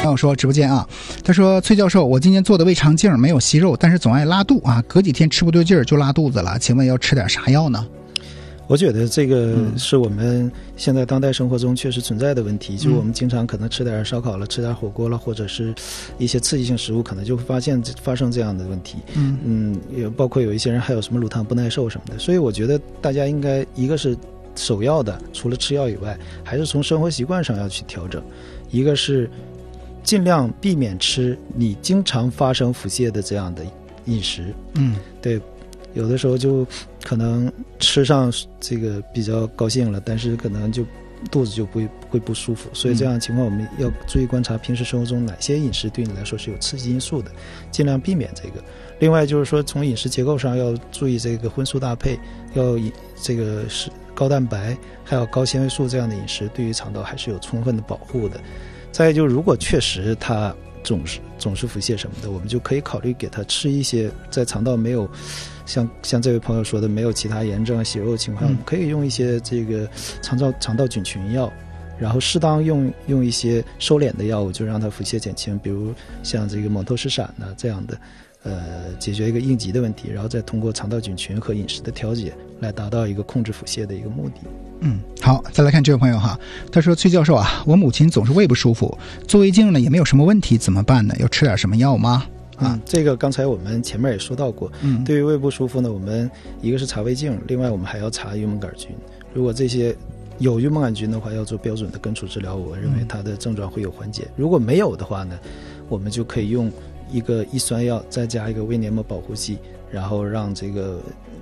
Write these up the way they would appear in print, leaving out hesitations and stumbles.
朋友说直播间啊，他说崔教授，我今天做的胃肠镜没有息肉，但是总爱拉肚啊，隔几天吃不对劲儿就拉肚子了，请问要吃点啥药呢？ 我觉得这个是我们现在当代生活中确实存在的问题，就是我们经常可能吃点烧烤了，吃点火锅了，或者是一些刺激性食物，可能就会发生这样的问题。也包括有一些人还有什么乳糖不耐受什么的，所以我觉得大家应该一个是首要的，除了吃药以外，还是从生活习惯上要去调整。一个是尽量避免吃你经常发生腹泻的这样的饮食。对。有的时候就可能吃上这个比较高兴了，但是可能就肚子就会不舒服，所以这样的情况我们要注意观察平时生活中哪些饮食对你来说是有刺激因素的，尽量避免这个。另外就是说从饮食结构上要注意这个荤素搭配，要这个是高蛋白还有高纤维素这样的饮食对于肠道还是有充分的保护的。再就如果确实它总是腹泻什么的，我们就可以考虑给他吃一些在肠道没有像这位朋友说的没有其他炎症啊息肉的情况，我们可以用一些这个肠道菌群药，然后适当用一些收敛的药物，就让它腹泻减轻，比如像这个蒙透石散啊这样的解决一个应急的问题，然后再通过肠道菌群和饮食的调节来达到一个控制腹泻的一个目的。 好，再来看这位朋友哈，他说崔教授啊，我母亲总是胃不舒服，做胃镜呢也没有什么问题，怎么办呢？要吃点什么药吗？ 这个刚才我们前面也说到过，对于胃不舒服呢，我们一个是查胃镜，另外我们还要查幽门杆菌。如果这些有幽门杆菌的话，要做标准的根除治疗，我认为它的症状会有缓解。如果没有的话呢，我们就可以用一个抑酸药再加一个胃黏膜保护剂，然后让这个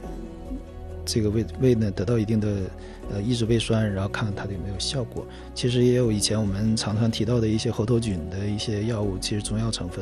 胃呢得到一定的抑制胃酸，然后看看它有没有效果。其实也有以前我们常常提到的一些猴头菌的一些药物，其实中药成分